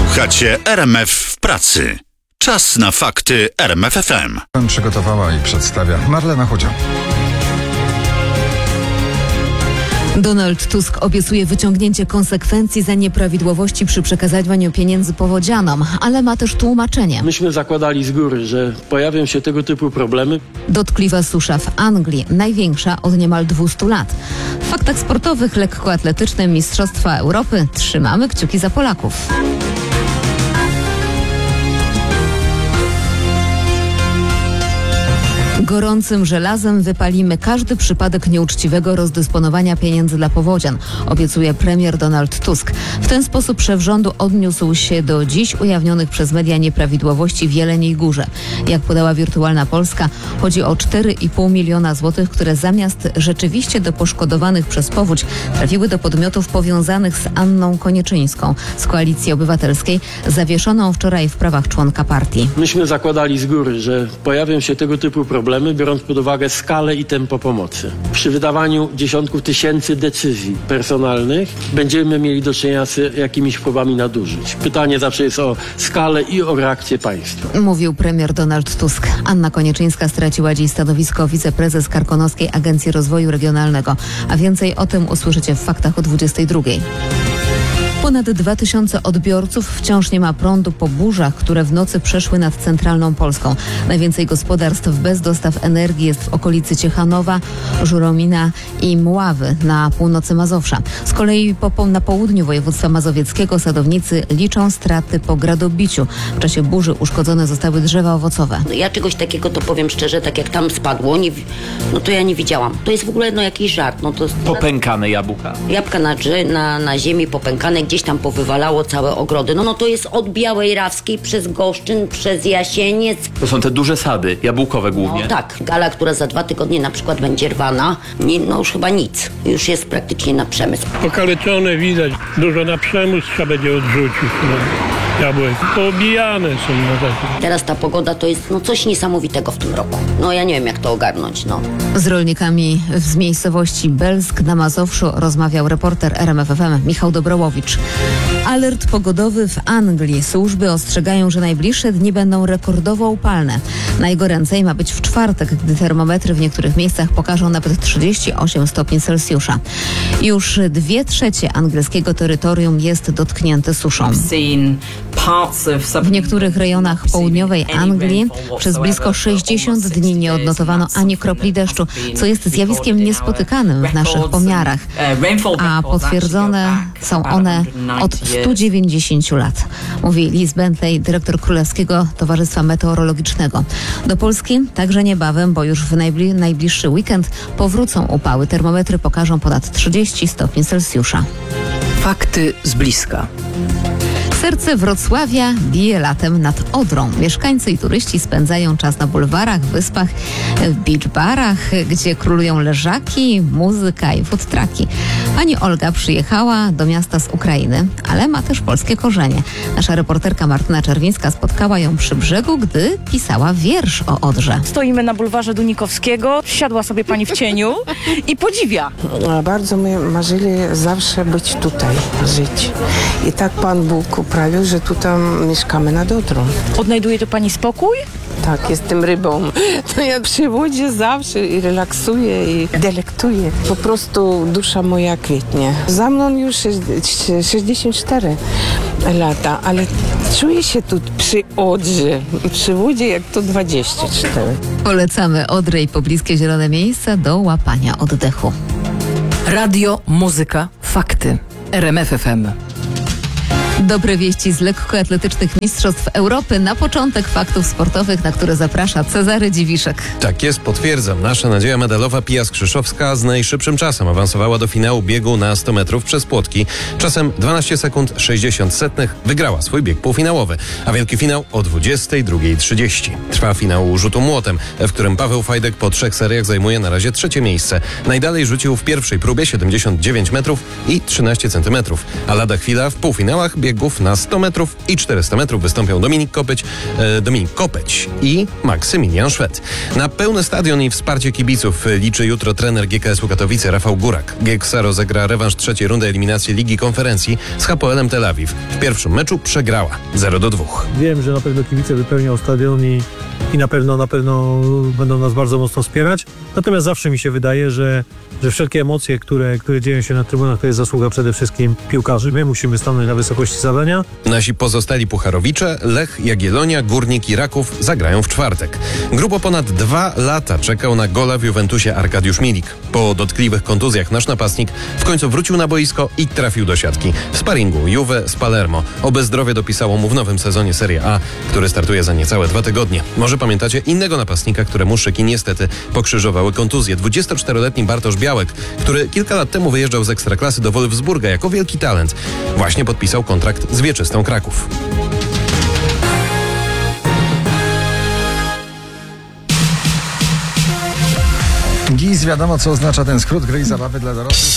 Słuchacie RMF w pracy. Czas na fakty RMF FM. Przygotowała i przedstawia Marlena Chudział. Donald Tusk obiecuje wyciągnięcie konsekwencji za nieprawidłowości przy przekazywaniu pieniędzy powodzianom, ale ma też tłumaczenie. Myśmy zakładali z góry, że pojawią się tego typu problemy. Dotkliwa susza w Anglii, największa od niemal 200 lat. W faktach sportowych lekkoatletycznym Mistrzostwa Europy trzymamy kciuki za Polaków. Gorącym żelazem wypalimy każdy przypadek nieuczciwego rozdysponowania pieniędzy dla powodzian, obiecuje premier Donald Tusk. W ten sposób szef rządu odniósł się do dziś ujawnionych przez media nieprawidłowości w Jeleniej Górze. Jak podała Wirtualna Polska, chodzi o 4,5 miliona złotych, które zamiast rzeczywiście do poszkodowanych przez powódź trafiły do podmiotów powiązanych z Anną Konieczynką z Koalicji Obywatelskiej, zawieszoną wczoraj w prawach członka partii. Myśmy zakładali z góry, że pojawią się tego typu problemy, biorąc pod uwagę skalę i tempo pomocy. Przy wydawaniu dziesiątków tysięcy decyzji personalnych będziemy mieli do czynienia z jakimiś próbami nadużyć. Pytanie zawsze jest o skalę i o reakcję państwa. Mówił premier Donald Tusk. Anna Konieczynska straciła dziś stanowisko wiceprezes Karkonoskiej Agencji Rozwoju Regionalnego. A więcej o tym usłyszycie w faktach o 22:00. Ponad 2000 odbiorców wciąż nie ma prądu po burzach, które w nocy przeszły nad centralną Polską. Najwięcej gospodarstw bez dostaw energii jest w okolicy Ciechanowa, Żuromina i Mławy na północy Mazowsza. Z kolei na południu województwa mazowieckiego sadownicy liczą straty po gradobiciu. W czasie burzy uszkodzone zostały drzewa owocowe. Ja czegoś takiego, to powiem szczerze, tak jak tam spadło, to ja nie widziałam. To jest w ogóle jakiś żart. Popękane jabłka? Jabłka na ziemi popękane, gdzieś tam powywalało całe ogrody. No to jest od Białej Rawskiej przez Goszczyn, przez Jasieniec. To są te duże sady, jabłkowe głównie? No tak. Gala, która za 2 tygodnie na przykład będzie rwana, już chyba nic. Już jest praktycznie na przemysł. Okaleczone widać. Dużo na przemysł trzeba będzie odrzucić. Jabłek poobijane są na takie. Teraz ta pogoda to jest coś niesamowitego w tym roku. Ja nie wiem, jak to ogarnąć. Z rolnikami z miejscowości Belsk na Mazowszu rozmawiał reporter RMF FM Michał Dobrołowicz. Alert pogodowy w Anglii. Służby ostrzegają, że najbliższe dni będą rekordowo upalne. Najgoręcej ma być w czwartek, gdy termometry w niektórych miejscach pokażą nawet 38 stopni Celsjusza. Już 2/3 angielskiego terytorium jest dotknięte suszą. W niektórych rejonach południowej Anglii przez blisko 60 dni nie odnotowano ani kropli deszczu, co jest zjawiskiem niespotykanym w naszych pomiarach, a potwierdzone są one od 190 lat, mówi Liz Bentley, dyrektor Królewskiego Towarzystwa Meteorologicznego. Do Polski także niebawem, bo już w najbliższy weekend powrócą upały. Termometry pokażą ponad 30 stopni Celsjusza. Fakty z bliska. Serce Wrocławia bije latem nad Odrą. Mieszkańcy i turyści spędzają czas na bulwarach, wyspach, beach barach, gdzie królują leżaki, muzyka i food trucki. Pani Olga przyjechała do miasta z Ukrainy, ale ma też polskie korzenie. Nasza reporterka Martyna Czerwińska spotkała ją przy brzegu, gdy pisała wiersz o Odrze. Stoimy na bulwarze Dunikowskiego, siadła sobie pani w cieniu i podziwia. Bardzo my marzyli zawsze być tutaj, żyć. I tak Pan Bóg uprawił, że tutaj mieszkamy nad Odrą. Odnajduje to pani spokój? Tak, jestem rybą. To ja przy wodzie zawsze i relaksuję i delektuję. Po prostu dusza moja kwitnie. Za mną już 64 lata, ale czuję się tu przy Odrze, przy wodzie jak to 24. Polecamy Odrę i pobliskie zielone miejsca do łapania oddechu. Radio, muzyka, fakty. RMF FM. Dobre wieści z lekkoatletycznych Mistrzostw Europy. Na początek faktów sportowych, na które zaprasza Cezary Dziwiszek. Tak jest, potwierdzam. Nasza nadzieja medalowa Pia Skrzyszowska z najszybszym czasem awansowała do finału biegu na 100 metrów przez płotki. Czasem 12 sekund 60 setnych wygrała swój bieg półfinałowy, a wielki finał o 22:30. Trwa finał rzutu młotem, w którym Paweł Fajdek po 3 seriach zajmuje na razie 3. miejsce. Najdalej rzucił w pierwszej próbie 79 metrów i 13 centymetrów, a lada chwila w półfinałach biegów na 100 metrów i 400 metrów wystąpią Dominik Kopeć i Maksymilian Szwed. Na pełny stadion i wsparcie kibiców liczy jutro trener GKS-u Katowice Rafał Górak. GKS rozegra rewanż trzeciej rundy eliminacji Ligi Konferencji z Hapoelem Tel Awiw. W pierwszym meczu przegrała 0-2. Wiem, że na pewno kibice wypełnią stadion i na pewno będą nas bardzo mocno wspierać. Natomiast zawsze mi się wydaje, że wszelkie emocje, które dzieją się na trybunach, to jest zasługa przede wszystkim piłkarzy. My musimy stanąć na wysokości zadania. Nasi pozostali pucharowicze, Lech, Jagiellonia, Górnik i Raków zagrają w czwartek. Grubo ponad 2 lata czekał na gola w Juventusie Arkadiusz Milik. Po dotkliwych kontuzjach nasz napastnik w końcu wrócił na boisko i trafił do siatki. W sparingu Juve z Palermo. Oby zdrowie dopisało mu w nowym sezonie Serie A, który startuje za niecałe 2 tygodnie. Może pamiętacie innego napastnika, któremu szyki niestety pokrzyżowały kontuzję. 24-letni Bartosz Białek, który kilka lat temu wyjeżdżał z Ekstraklasy do Wolfsburga jako wielki talent. Właśnie podpisał kontrakt z Wieczystą Kraków. Dziś wiadomo, co oznacza ten skrót gry i zabawy dla dorosłych.